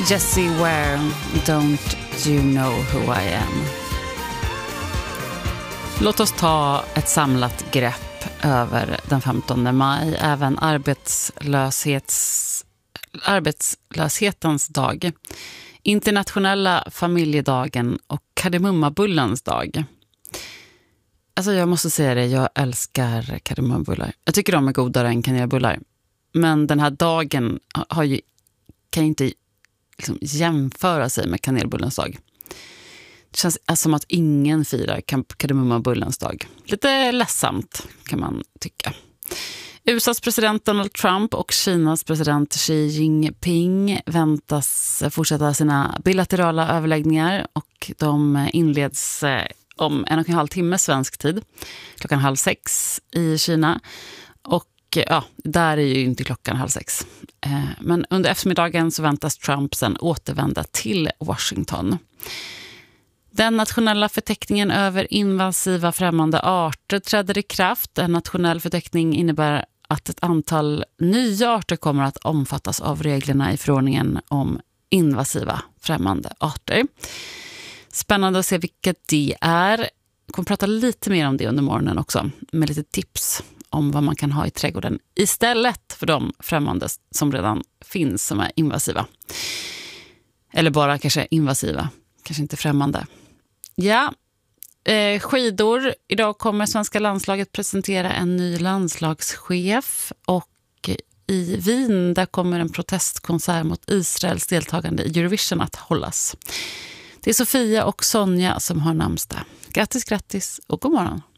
Jessie Ware, Don't You Know Who I Am. Låt oss ta ett samlat grepp över den 15 maj, även arbetslöshetens dag, internationella familjedagen och kardemummabullens dag. Alltså jag måste säga det, jag älskar kardemummabullar. Jag tycker de är godare än kanelbullar. Men den här dagen kan ju inte liksom jämföra sig med kanelbullens dag. Det känns som att ingen firar kardemummabullens dag. Lite ledsamt kan man tycka. USAs president Donald Trump och Kinas president Xi Jinping väntas fortsätta sina bilaterala överläggningar och de inleds om 1,5 timme svensk tid, 5:30 i Kina. Och ja, där är ju inte 5:30. Men under eftermiddagen så väntas Trump sen återvända till Washington. Den nationella förteckningen över invasiva främmande arter träder i kraft. En nationell förteckning innebär att ett antal nya arter kommer att omfattas av reglerna i förordningen om invasiva främmande arter. Spännande att se vilket det är. Jag kommer prata lite mer om det under morgonen också, med lite tips om vad man kan ha i trädgården istället för de främmande som redan finns som är invasiva. Eller bara kanske invasiva, kanske inte främmande. Ja, skidor. Idag kommer svenska landslaget presentera en ny landslagschef och i Wien där kommer en protestkonsert mot Israels deltagande i Eurovision att hållas. Det är Sofia och Sonja som har namnsdag. Grattis och god morgon.